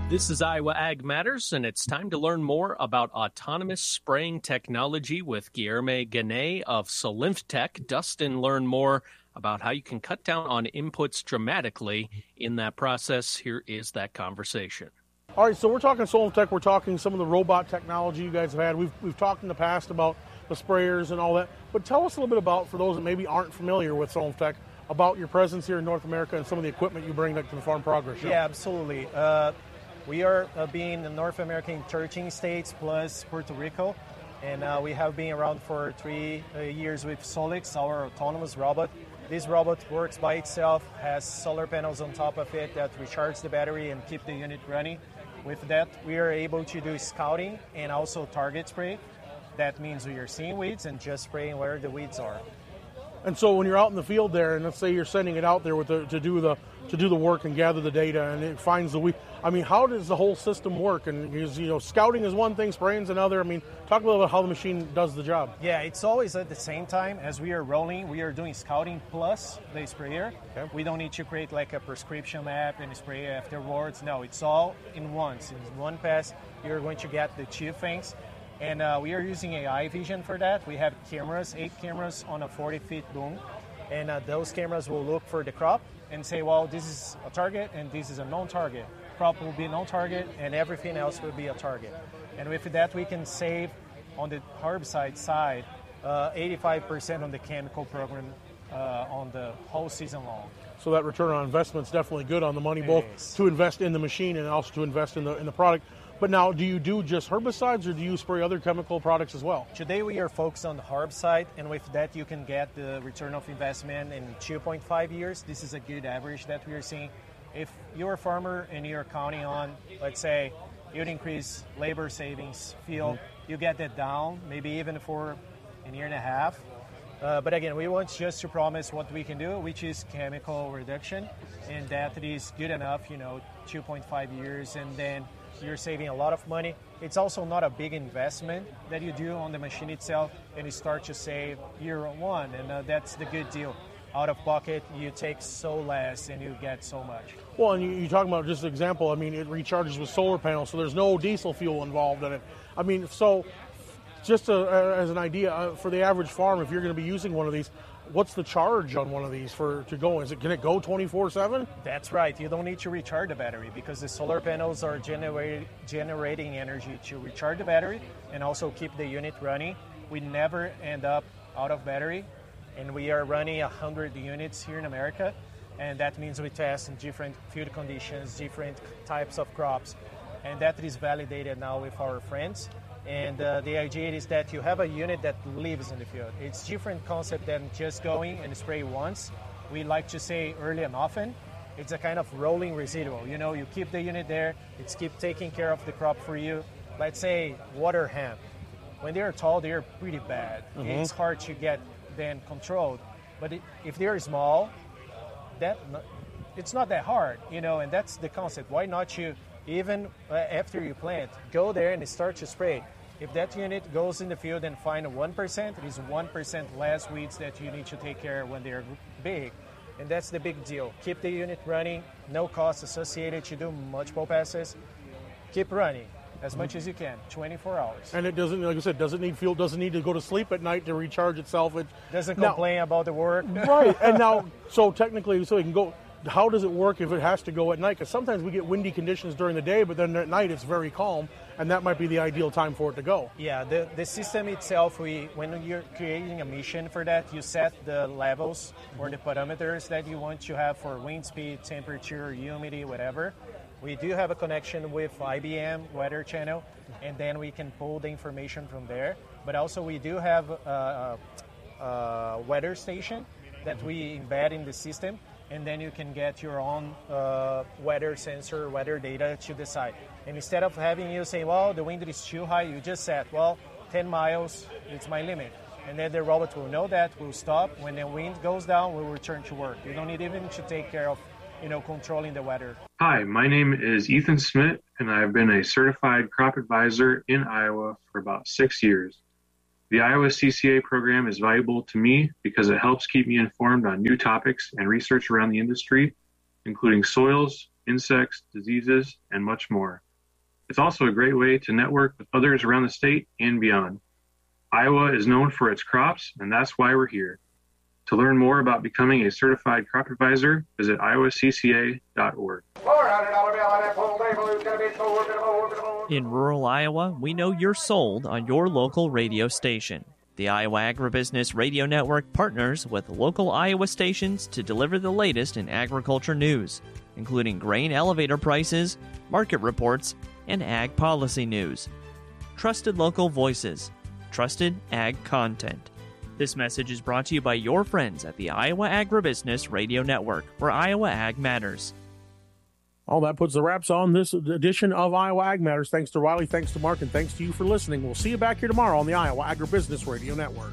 This is Iowa Ag Matters, and it's time to learn more about autonomous spraying technology with Guilherme Ganay of Solinftec. Dustin learned more about how you can cut down on inputs dramatically in that process. Here is that conversation. All right, so we're talking Solinftec. We're talking some of the robot technology you guys have had. We've talked in the past about the sprayers and all that. But tell us a little bit about, for those that maybe aren't familiar with Solinftec, about your presence here in North America and some of the equipment you bring to the Farm Progress Show. Yeah, absolutely. We are being in North America in 13 states plus Puerto Rico. And we have been around for 3 years with Solix, our autonomous robot. This robot works by itself, has solar panels on top of it that recharge the battery and keep the unit running. With that, we are able to do scouting and also target spray. That means we are seeing weeds and just spraying where the weeds are. And so when you're out in the field there, and let's say you're sending it out there with to do the work and gather the data, and it finds the weed. I mean, how does the whole system work? And scouting is one thing, spraying is another. I mean, talk a little about how the machine does the job. Yeah, it's always at the same time as we are rolling. We are doing scouting plus the sprayer. Okay. We don't need to create like a prescription map and spray afterwards. No, it's all in once. In one pass, you're going to get the 2 things. And we are using AI vision for that. We have cameras, 8 cameras on a 40-feet boom. And those cameras will look for the crop and say, well, this is a target and this is a non-target. Crop will be non-target and everything else will be a target. And with that, we can save on the herbicide side 85% on the chemical program on the whole season long. So that return on investment is definitely good on the money, both to invest in the machine and also to invest in the product. But now, do you do just herbicides or do you spray other chemical products as well? Today we are focused on the herbicide, and with that you can get the return of investment in 2.5 years. This is a good average that we are seeing. If you're a farmer and you're counting on, let's say, you'd increase labor savings, field, you get that down, maybe even for a year and a half. But again, we want just to promise what we can do, which is chemical reduction, and that is good enough, 2.5 years, and then you're saving a lot of money. It's also not a big investment that you do on the machine itself, and you start to save year one, and that's the good deal. Out of pocket, you take so less and you get so much. Well, and you talk about just an example, I mean, it recharges with solar panels, so there's no diesel fuel involved in it. I mean, so just as an idea, for the average farm, if you're going to be using one of these, what's the charge on one of these to go? Can it go 24/7? That's right. You don't need to recharge the battery because the solar panels are generating energy to recharge the battery and also keep the unit running. We never end up out of battery, and we are running 100 units here in America, and that means we test in different field conditions, different types of crops, and that is validated now with our friends. And the idea is that you have a unit that lives in the field. It's a different concept than just going and spray once. We like to say early and often. It's a kind of rolling residual. You keep the unit there. It's keep taking care of the crop for you. Let's say water hemp. When they're tall, they're pretty bad. Mm-hmm. It's hard to get them controlled. But if they're small, it's not that hard, and that's the concept. Why not you, even after you plant, go there and start to spray. If that unit goes in the field and find 1%, it is 1% less weeds that you need to take care of when they're big. And that's the big deal. Keep the unit running, no cost associated to do multiple passes. Keep running as much as you can, 24 hours. And it doesn't, like I said, doesn't need fuel, doesn't need to go to sleep at night to recharge itself. It doesn't complain about the work. Right, and now, so technically, so it can go, how does it work if it has to go at night? Because sometimes we get windy conditions during the day, but then at night it's very calm, and that might be the ideal time for it to go. Yeah, the system itself, when you're creating a mission for that, you set the levels or the parameters that you want to have for wind speed, temperature, humidity, whatever. We do have a connection with IBM Weather Channel, and then we can pull the information from there. But also we do have a weather station that we embed in the system, and then you can get your own weather sensor, weather data to decide. And instead of having you say, well, the wind is too high, you just said, well, 10 miles, it's my limit. And then the robot will know that, will stop. When the wind goes down, we'll return to work. You don't need even to take care of controlling the weather. Hi, my name is Ethan Smith, and I've been a certified crop advisor in Iowa for about 6 years. The Iowa CCA program is valuable to me because it helps keep me informed on new topics and research around the industry, including soils, insects, diseases, and much more. It's also a great way to network with others around the state and beyond. Iowa is known for its crops, and that's why we're here. To learn more about becoming a certified crop advisor, visit iowacca.org. In rural Iowa, we know you're sold on your local radio station. The Iowa Agribusiness Radio Network partners with local Iowa stations to deliver the latest in agriculture news, including grain elevator prices, market reports, and ag policy news. Trusted local voices, trusted ag content. This message is brought to you by your friends at the Iowa Agribusiness Radio Network, where Iowa Ag matters. All that puts the wraps on this edition of Iowa Ag Matters. Thanks to Riley, thanks to Mark, and thanks to you for listening. We'll see you back here tomorrow on the Iowa Agribusiness Radio Network.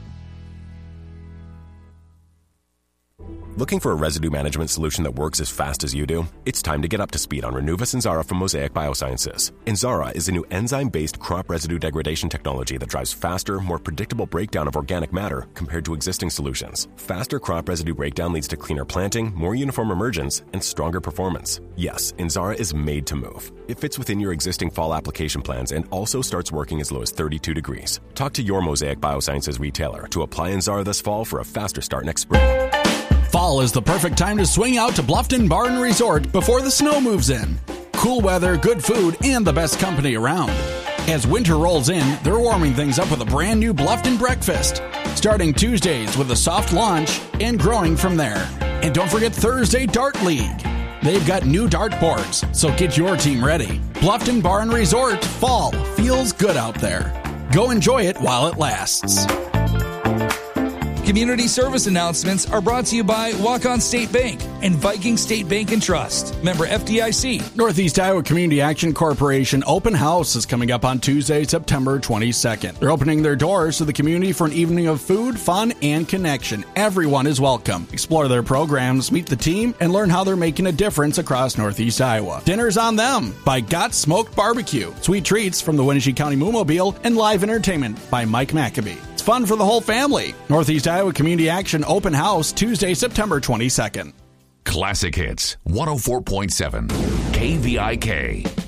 Looking for a residue management solution that works as fast as you do? It's time to get up to speed on Renuvus Inzara from Mosaic Biosciences. Inzara is a new enzyme-based crop residue degradation technology that drives faster, more predictable breakdown of organic matter compared to existing solutions. Faster crop residue breakdown leads to cleaner planting, more uniform emergence, and stronger performance. Yes, Inzara is made to move. It fits within your existing fall application plans and also starts working as low as 32 degrees. Talk to your Mosaic Biosciences retailer to apply Inzara this fall for a faster start next spring. Fall is the perfect time to swing out to Bluffton Bar and Resort before the snow moves in. Cool weather, good food, and the best company around. As winter rolls in, they're warming things up with a brand new Bluffton breakfast, starting Tuesdays with a soft launch and growing from there. And don't forget Thursday Dart League. They've got new dart boards, so get your team ready. Bluffton Bar and Resort, fall feels good out there. Go enjoy it while it lasts. Community service announcements are brought to you by Walk-On State Bank and Viking State Bank and Trust. Member FDIC. Northeast Iowa Community Action Corporation Open House is coming up on Tuesday, September 22nd. They're opening their doors to the community for an evening of food, fun, and connection. Everyone is welcome. Explore their programs, meet the team, and learn how they're making a difference across Northeast Iowa. Dinner's on them by Got Smoked Barbecue, sweet treats from the Wenatchee County Moomobile, and live entertainment by Mike Maccabee. It's fun for the whole family. Northeast Iowa Community Action Open House, Tuesday, September 22nd. Classic Hits, 104.7 KVIK.